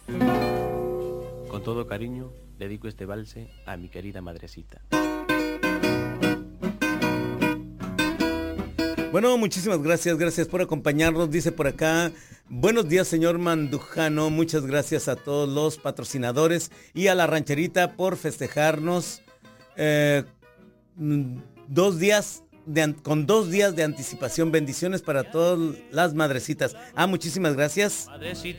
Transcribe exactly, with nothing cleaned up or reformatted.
Con todo cariño, dedico este valse a mi querida madrecita. Bueno, muchísimas gracias, gracias por acompañarnos. Dice por acá, buenos días, señor Mandujano. Muchas gracias a todos los patrocinadores y a la rancherita por festejarnos eh, dos días de, con dos días de anticipación. Bendiciones para todas las madrecitas. Ah, muchísimas gracias. Madrecita.